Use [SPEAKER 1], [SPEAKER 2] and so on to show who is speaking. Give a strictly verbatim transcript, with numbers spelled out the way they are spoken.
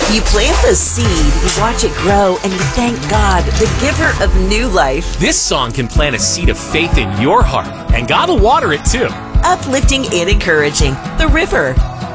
[SPEAKER 1] You plant the seed, you watch it grow, and you thank God, the giver of new life.
[SPEAKER 2] This song can plant a seed of faith in your heart, and God will water it too.
[SPEAKER 1] Uplifting and encouraging. The River.